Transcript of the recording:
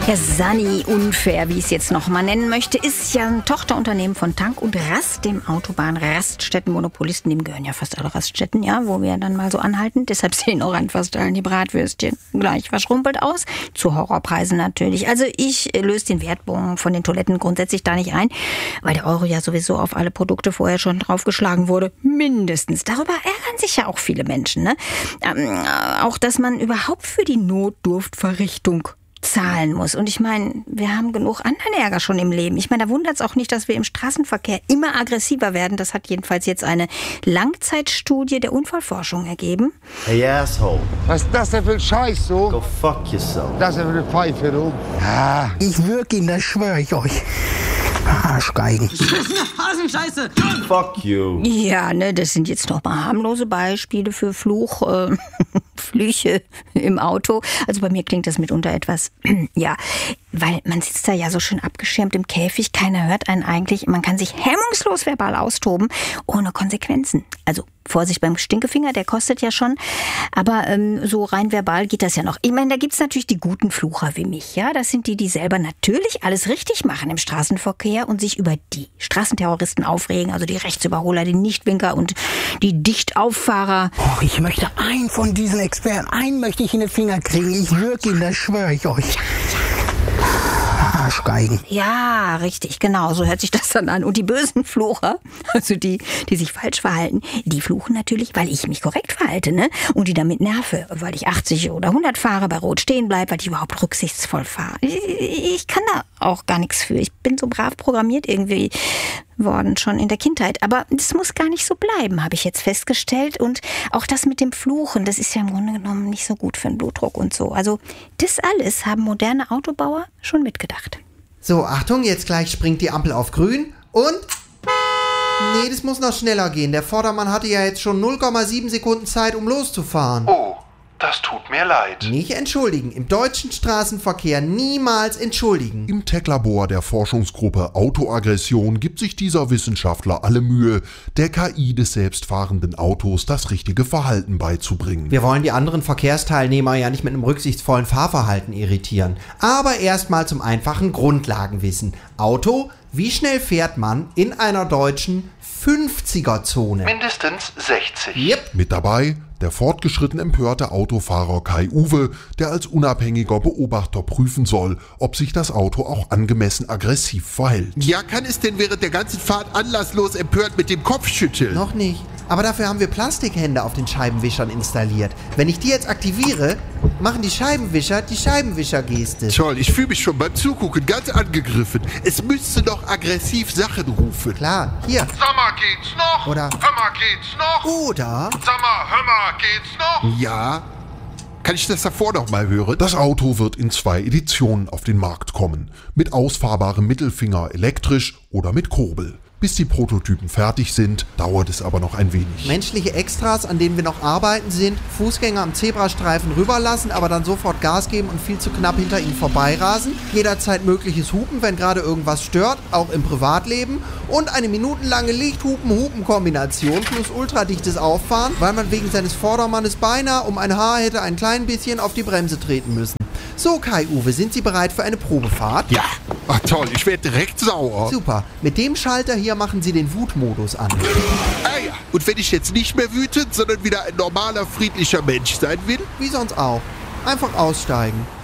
Ja, Sani Unfair, wie ich es jetzt noch mal nennen möchte, ist ja ein Tochterunternehmen von Tank und Rast, dem Autobahn-Raststätten-Monopolisten. Dem gehören ja fast alle Raststätten, ja, wo wir dann mal so anhalten. Deshalb sehen auch an fast allen die Bratwürstchen gleich verschrumpelt aus. Zu Horrorpreisen natürlich. Also ich löse den Wertbon von den Toiletten grundsätzlich da nicht ein, weil der Euro ja sowieso auf alle Produkte vorher schon draufgeschlagen wurde. Mindestens. Darüber ärgern sich ja auch viele Menschen, ne? Auch, dass man überhaupt für die Notdurftverrichtung zahlen muss. Und ich meine, wir haben genug anderen Ärger schon im Leben. Ich meine, da wundert es auch nicht, dass wir im Straßenverkehr immer aggressiver werden. Das hat jedenfalls jetzt eine Langzeitstudie der Unfallforschung ergeben. Hey asshole. Was ist das denn für ein Scheiß, so? Go fuck yourself. Das ist denn für eine Pfeife, du? Ja. Ich würg ihn, das schwöre ich euch. Arschgeigen. Scheiße! Fuck you. Ja, ne, das sind jetzt noch mal harmlose Beispiele für Flüche im Auto. Also bei mir klingt das mitunter etwas, ja, weil man sitzt da ja so schön abgeschirmt im Käfig, keiner hört einen eigentlich. Man kann sich hemmungslos verbal austoben, ohne Konsequenzen. Also Vorsicht beim Stinkefinger, der kostet ja schon. Aber so rein verbal geht das ja noch. Ich meine, da gibt's natürlich die guten Flucher wie mich. Ja, das sind die, die selber natürlich alles richtig machen im Straßenverkehr und sich über die Straßenterroristen aufregen. Also die Rechtsüberholer, die Nichtwinker und die Dichtauffahrer. Oh, ich möchte einen von diesen Experten, einen möchte ich in den Finger kriegen. Ich würg ihn, das schwöre ich euch. Arschgeigen. Ja, richtig, genau, so hört sich das dann an. Und die bösen Flucher, also die sich falsch verhalten, die fluchen natürlich, weil ich mich korrekt verhalte, ne? Und die damit nerve, weil ich 80 oder 100 fahre, bei Rot stehen bleibe, weil ich überhaupt rücksichtsvoll fahre. Ich kann da auch gar nichts für. Ich bin so brav programmiert irgendwie worden, schon in der Kindheit. Aber das muss gar nicht so bleiben, habe ich jetzt festgestellt. Und auch das mit dem Fluchen, das ist ja im Grunde genommen nicht so gut für den Blutdruck und so. Also das alles haben moderne Autobauer schon mitgedacht. So, Achtung, jetzt gleich springt die Ampel auf grün und... Nee, das muss noch schneller gehen. Der Vordermann hatte ja jetzt schon 0,7 Sekunden Zeit, um loszufahren. Oh, das tut mir leid. Nicht entschuldigen. Im deutschen Straßenverkehr niemals entschuldigen. Im Tech-Labor der Forschungsgruppe Autoaggression gibt sich dieser Wissenschaftler alle Mühe, der KI des selbstfahrenden Autos das richtige Verhalten beizubringen. Wir wollen die anderen Verkehrsteilnehmer ja nicht mit einem rücksichtsvollen Fahrverhalten irritieren. Aber erstmal zum einfachen Grundlagenwissen. Auto, wie schnell fährt man in einer deutschen 50er-Zone? Mindestens 60. Yep. Mit dabei der fortgeschritten empörte Autofahrer Kai Uwe, der als unabhängiger Beobachter prüfen soll, ob sich das Auto auch angemessen aggressiv verhält. Ja, kann es denn während der ganzen Fahrt anlasslos empört mit dem Kopf schütteln? Noch nicht. Aber dafür haben wir Plastikhände auf den Scheibenwischern installiert. Wenn ich die jetzt aktiviere, machen die Scheibenwischer die Scheibenwischergeste. Toll, ich fühle mich schon beim Zugucken ganz angegriffen. Es müsste doch aggressiv Sachen rufen. Klar, hier. Sag mal, geht's noch? Oder- Hör mal, geht's noch? Oder... Sag mal, hör mal, geht's noch? Ja. Kann ich das davor noch mal hören? Das Auto wird in 2 Editionen auf den Markt kommen. Mit ausfahrbarem Mittelfinger elektrisch oder mit Kurbel. Bis die Prototypen fertig sind, dauert es aber noch ein wenig. Menschliche Extras, an denen wir noch arbeiten, sind Fußgänger am Zebrastreifen rüberlassen, aber dann sofort Gas geben und viel zu knapp hinter ihnen vorbeirasen. Jederzeit mögliches Hupen, wenn gerade irgendwas stört, auch im Privatleben. Und eine minutenlange Licht-Hupen-Hupen-Kombination plus ultradichtes Auffahren, weil man wegen seines Vordermannes beinahe um ein Haar hätte ein klein bisschen auf die Bremse treten müssen. So, Kai-Uwe, sind Sie bereit für eine Probefahrt? Ja. Ach toll, ich werde direkt sauer. Super. Mit dem Schalter hier machen Sie den Wutmodus an. Ah ja. Und wenn ich jetzt nicht mehr wütend, sondern wieder ein normaler, friedlicher Mensch sein will? Wie sonst auch. Einfach aussteigen.